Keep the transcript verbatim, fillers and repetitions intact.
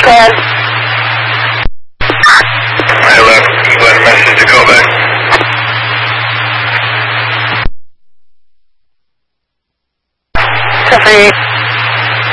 Go ahead. I left. Left message to go back. Ten for eight.